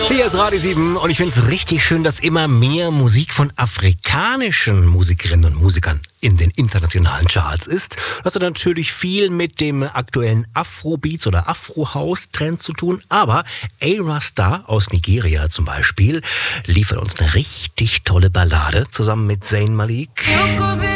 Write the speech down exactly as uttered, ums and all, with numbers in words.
Hier ist Radio sieben und ich finde es richtig schön, dass immer mehr Musik von afrikanischen Musikerinnen und Musikern in den internationalen Charts ist. Das hat natürlich viel mit dem aktuellen Afrobeats oder Afro-House-Trend zu tun, aber Ayra Starr aus Nigeria zum Beispiel liefert uns eine richtig tolle Ballade zusammen mit Zayn Malik.